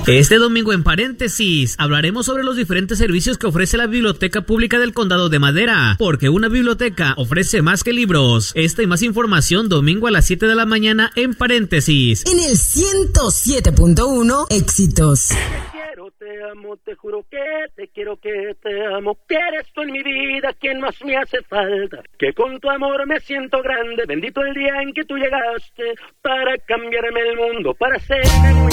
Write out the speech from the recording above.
Este domingo en Paréntesis hablaremos sobre los diferentes servicios que ofrece la Biblioteca Pública del Condado de Madera, porque una biblioteca ofrece más que libros. Esta y más información domingo a las 7 de la mañana en Paréntesis. En el 107.1 Éxitos. Te amo, te juro que te quiero, que te amo, que eres tú en mi vida quien más me hace falta, que con tu amor me siento grande, bendito el día en que tú llegaste para cambiarme el mundo, para hacerme muy